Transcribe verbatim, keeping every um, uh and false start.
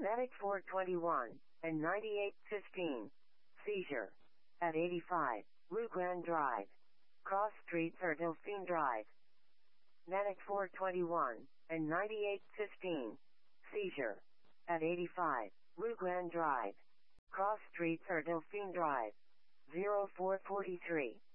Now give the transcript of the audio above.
Medic four twenty-one and ninety-eight fifteen. Seizure. At eighty-five, Rougouin Drive. Cross Street or Dauphine Drive. Medic four twenty-one and ninety-eight fifteen. Seizure. At eighty-five, Rougouin Drive. Cross Street or Dauphine Drive. zero four four three.